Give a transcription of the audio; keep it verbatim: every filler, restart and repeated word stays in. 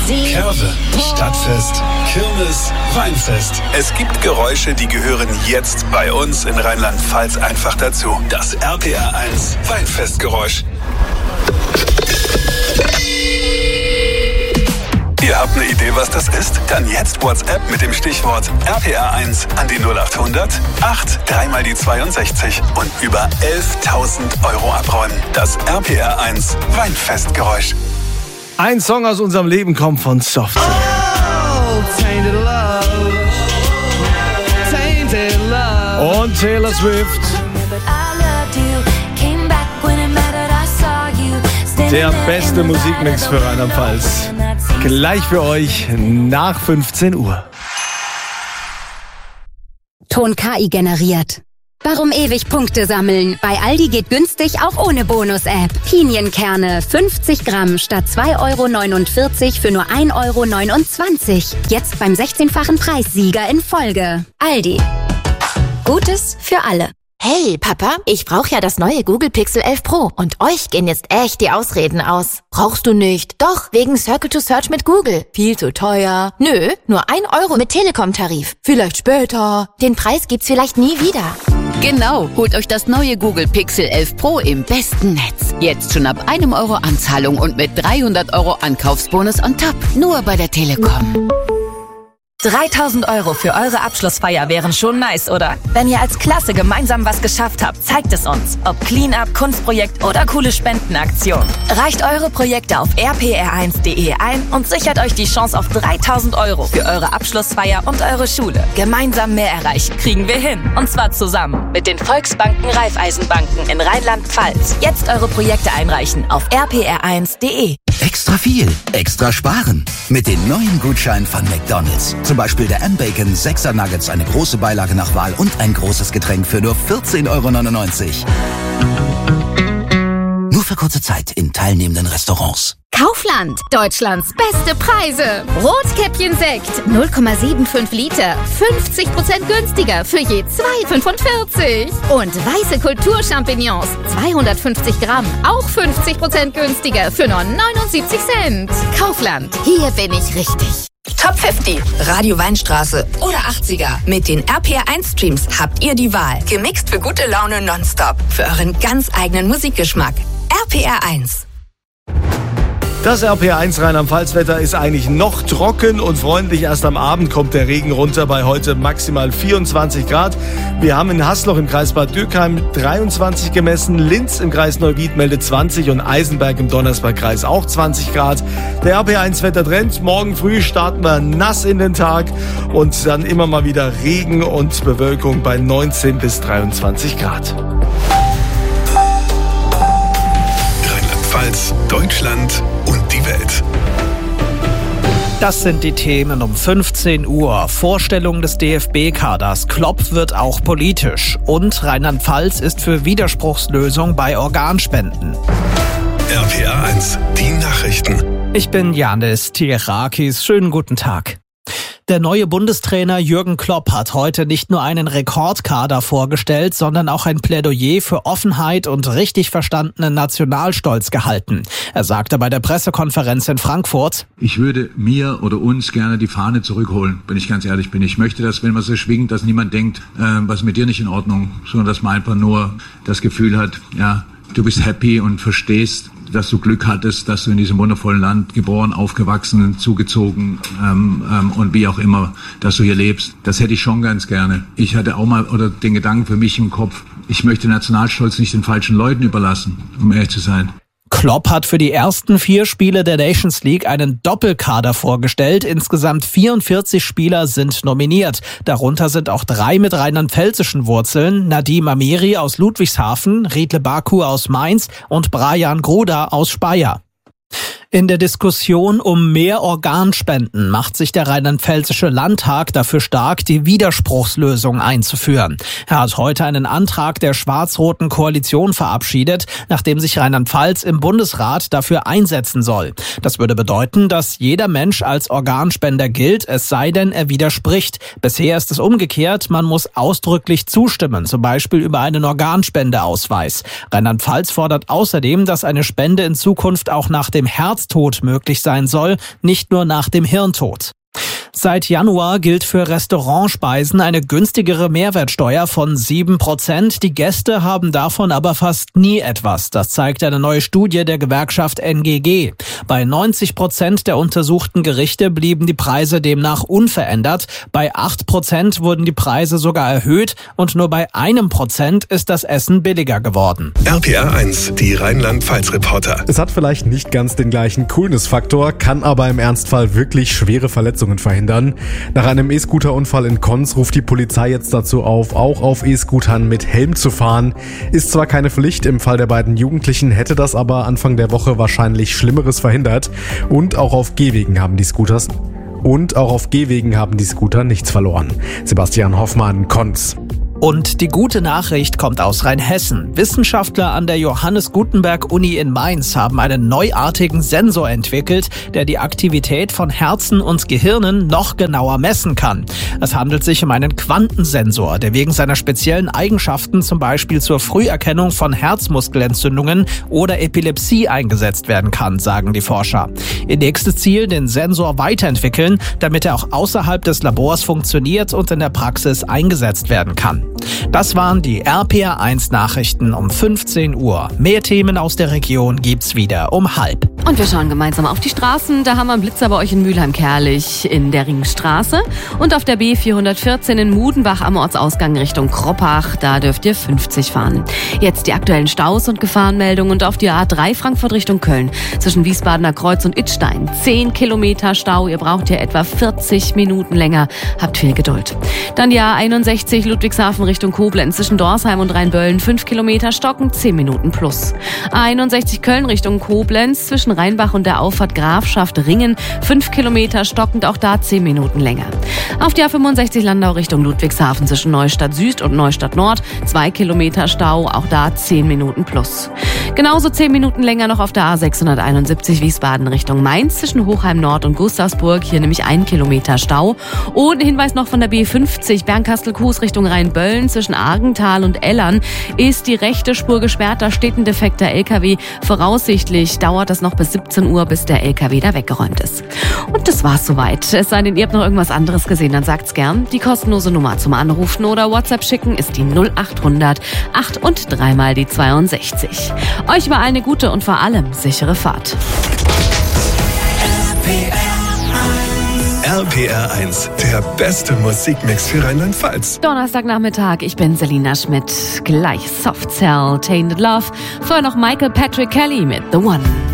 Curve, Stadtfest, Kirmes, Weinfest. Es gibt Geräusche, die gehören jetzt bei uns in Rheinland-Pfalz einfach dazu. Das R P R eins Weinfestgeräusch. Ihr habt eine Idee, was das ist? Dann jetzt WhatsApp mit dem Stichwort R P R eins an die null acht hundert acht drei mal die zweiundsechzig und über elftausend Euro abräumen. Das R P R eins Weinfestgeräusch. Ein Song aus unserem Leben kommt von Soft. Oh, tainted love, tainted love. Und Taylor Swift. Der beste Musikmix für Rheinland-Pfalz. Gleich für euch nach fünfzehn Uhr. Ton K I generiert. Warum ewig Punkte sammeln? Bei Aldi geht günstig auch ohne Bonus-App. Pinienkerne fünfzig Gramm statt zwei Euro neunundvierzig für nur ein Euro neunundzwanzig. Jetzt beim sechzehnfachen Preissieger in Folge. Aldi. Gutes für alle. Hey, Papa, ich brauche ja das neue Google Pixel elf Pro und euch gehen jetzt echt die Ausreden aus. Brauchst du nicht? Doch, wegen Circle to Search mit Google. Viel zu teuer. Nö, nur ein Euro mit Telekom-Tarif. Vielleicht später. Den Preis gibt's vielleicht nie wieder. Genau, holt euch das neue Google Pixel elf Pro im besten Netz. Jetzt schon ab einem Euro Anzahlung und mit dreihundert Euro Ankaufsbonus on top. Nur bei der Telekom. dreitausend Euro für eure Abschlussfeier wären schon nice, oder? Wenn ihr als Klasse gemeinsam was geschafft habt, zeigt es uns. Ob Cleanup, Kunstprojekt oder coole Spendenaktion. Reicht eure Projekte auf r p r eins punkt d e ein und sichert euch die Chance auf dreitausend Euro für eure Abschlussfeier und eure Schule. Gemeinsam mehr erreichen kriegen wir hin. Und zwar zusammen mit den Volksbanken Raiffeisenbanken in Rheinland-Pfalz. Jetzt eure Projekte einreichen auf r p r eins punkt d e. Extra viel, extra sparen. Mit den neuen Gutscheinen von McDonald's. Zum Beispiel der M-Bacon sechser Nuggets, eine große Beilage nach Wahl und ein großes Getränk für nur vierzehn Euro neunundneunzig. Nur für kurze Zeit in teilnehmenden Restaurants. Kaufland, Deutschlands beste Preise. Rotkäppchen Sekt, null Komma fünfundsiebzig Liter, fünfzig Prozent günstiger für je zwei Komma fünfundvierzig. Und weiße Kulturchampignons, zweihundertfünfzig Gramm, auch fünfzig Prozent günstiger für nur neunundsiebzig Cent. Kaufland, hier bin ich richtig. Top fünfzig, Radio Weinstraße oder achtziger. Mit den R P R eins Streams habt ihr die Wahl. Gemixt für gute Laune nonstop. Für euren ganz eigenen Musikgeschmack. R P R eins. Das R P R eins Rheinland-Pfalz-Wetter ist eigentlich noch trocken und freundlich. Erst am Abend kommt der Regen runter, bei heute maximal vierundzwanzig Grad. Wir haben in Hasloch im Kreis Bad Dürkheim dreiundzwanzig gemessen, Linz im Kreis Neuwied meldet zwanzig und Eisenberg im Donnersbergkreis auch zwanzig Grad. Der R P R eins Wettertrend, morgen früh starten wir nass in den Tag und dann immer mal wieder Regen und Bewölkung bei neunzehn bis dreiundzwanzig Grad. Rheinland-Pfalz, Deutschland und die Welt. Das sind die Themen um fünfzehn Uhr. Vorstellung des D F B-Kaders. Klopp wird auch politisch. Und Rheinland-Pfalz ist für Widerspruchslösung bei Organspenden. R P R eins, die Nachrichten. Ich bin Janis Tierakis. Schönen guten Tag. Der neue Bundestrainer Jürgen Klopp hat heute nicht nur einen Rekordkader vorgestellt, sondern auch ein Plädoyer für Offenheit und richtig verstandenen Nationalstolz gehalten. Er sagte bei der Pressekonferenz in Frankfurt: Ich würde mir oder uns gerne die Fahne zurückholen, wenn ich ganz ehrlich bin. Ich möchte, dass, wenn man so schwingt, dass niemand denkt, äh, was mit dir nicht in Ordnung, sondern dass man einfach nur das Gefühl hat, ja, du bist happy und verstehst, dass du Glück hattest, dass du in diesem wundervollen Land geboren, aufgewachsen, zugezogen ähm, ähm, und wie auch immer, dass du hier lebst. Das hätte ich schon ganz gerne. Ich hatte auch mal oder den Gedanken für mich im Kopf, ich möchte Nationalstolz nicht den falschen Leuten überlassen, um ehrlich zu sein. Klopp hat für die ersten vier Spiele der Nations League einen Doppelkader vorgestellt. Insgesamt vierundvierzig Spieler sind nominiert. Darunter sind auch drei mit rheinland-pfälzischen Wurzeln: Nadim Amiri aus Ludwigshafen, Riedle Baku aus Mainz und Brajan Gruda aus Speyer. In der Diskussion um mehr Organspenden macht sich der Rheinland-Pfälzische Landtag dafür stark, die Widerspruchslösung einzuführen. Er hat heute einen Antrag der schwarz-roten Koalition verabschiedet, nachdem sich Rheinland-Pfalz im Bundesrat dafür einsetzen soll. Das würde bedeuten, dass jeder Mensch als Organspender gilt, es sei denn, er widerspricht. Bisher ist es umgekehrt, man muss ausdrücklich zustimmen, zum Beispiel über einen Organspendeausweis. Rheinland-Pfalz fordert außerdem, dass eine Spende in Zukunft auch nach dem Herz Krankheitstod möglich sein soll, nicht nur nach dem Hirntod. Seit Januar gilt für Restaurantspeisen eine günstigere Mehrwertsteuer von sieben Prozent. Die Gäste haben davon aber fast nie etwas. Das zeigt eine neue Studie der Gewerkschaft N G G. Bei neunzig Prozent der untersuchten Gerichte blieben die Preise demnach unverändert. Bei acht Prozent wurden die Preise sogar erhöht und nur bei einem Prozent ist das Essen billiger geworden. R P R eins, die Rheinland-Pfalz-Reporter. Es hat vielleicht nicht ganz den gleichen Coolness-Faktor, kann aber im Ernstfall wirklich schwere Verletzungen verhindern. Nach einem E-Scooter-Unfall in Konz ruft die Polizei jetzt dazu auf, auch auf E-Scootern mit Helm zu fahren. Ist zwar keine Pflicht, im Fall der beiden Jugendlichen hätte das aber Anfang der Woche wahrscheinlich Schlimmeres verhindert. Und auch auf Gehwegen haben die Scooters und auch auf Gehwegen haben die Scooter nichts verloren. Sebastian Hoffmann, Konz. Und die gute Nachricht kommt aus Rheinhessen. Wissenschaftler an der Johannes Gutenberg Uni in Mainz haben einen neuartigen Sensor entwickelt, der die Aktivität von Herzen und Gehirnen noch genauer messen kann. Es handelt sich um einen Quantensensor, der wegen seiner speziellen Eigenschaften zum Beispiel zur Früherkennung von Herzmuskelentzündungen oder Epilepsie eingesetzt werden kann, sagen die Forscher. Ihr nächstes Ziel, den Sensor weiterentwickeln, damit er auch außerhalb des Labors funktioniert und in der Praxis eingesetzt werden kann. Das waren die R P R eins Nachrichten um fünfzehn Uhr. Mehr Themen aus der Region gibt's wieder um halb. Und wir schauen gemeinsam auf die Straßen. Da haben wir einen Blitzer bei euch in Mülheim-Kerlich in der Ringstraße. Und auf der B vierhundertvierzehn in Mudenbach am Ortsausgang Richtung Kroppach. Da dürft ihr fünfzig fahren. Jetzt die aktuellen Staus und Gefahrenmeldungen. Und auf die A drei Frankfurt Richtung Köln. Zwischen Wiesbadener Kreuz und Idstein. zehn Kilometer Stau. Ihr braucht hier etwa vierzig Minuten länger. Habt viel Geduld. Dann die A einundsechzig Ludwigshafen Richtung Koblenz. Zwischen Dorsheim und Rheinböllen. fünf Kilometer Stocken. zehn Minuten plus. A einundsechzig Köln Richtung Koblenz. Zwischen Rheinbach und der Auffahrt Grafschaft Ringen. fünf Kilometer stockend, auch da zehn Minuten länger. Auf der A fünfundsechzig Landau Richtung Ludwigshafen zwischen Neustadt Süd und Neustadt Nord. zwei Kilometer Stau, auch da zehn Minuten plus. Genauso zehn Minuten länger noch auf der A sechshunderteinundsiebzig Wiesbaden Richtung Mainz zwischen Hochheim Nord und Gustavsburg. Hier nämlich ein Kilometer Stau. Und ein Hinweis noch von der B fünfzig Bernkastel-Kues Richtung Rheinböllen zwischen Argenthal und Ellern ist die rechte Spur gesperrt. Da steht ein defekter L K W. Voraussichtlich dauert das noch bis siebzehn Uhr, bis der L K W da weggeräumt ist. Und das war's soweit. Es sei denn, ihr habt noch irgendwas anderes gesehen, dann sagt's gern. Die kostenlose Nummer zum Anrufen oder WhatsApp schicken ist die null achthundert acht und dreimal die zweiundsechzig. Euch war eine gute und vor allem sichere Fahrt. R P R eins, der beste Musikmix für Rheinland-Pfalz. Donnerstagnachmittag, ich bin Selina Schmidt. Gleich Soft Cell, Tainted Love. Vorher noch Michael Patrick Kelly mit The One.